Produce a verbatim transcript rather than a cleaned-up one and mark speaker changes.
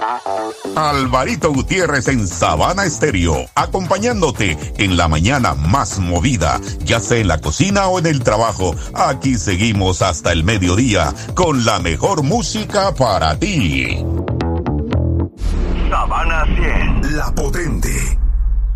Speaker 1: Alvarito Gutiérrez en Sabana Estéreo, acompañándote en la mañana más movida, ya sea en la cocina o en el trabajo. Aquí seguimos hasta el mediodía con la mejor música para ti.
Speaker 2: Sabana cien, la potente.